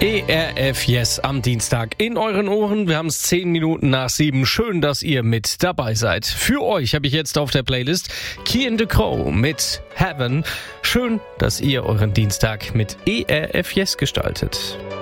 ERF Yes am Dienstag in euren Ohren. Wir haben es 10 Minuten nach 7. Schön, dass ihr mit dabei seid. Für euch habe ich jetzt auf der Playlist Kian De Crow mit Heaven. Schön, dass ihr euren Dienstag mit ERF Yes gestaltet.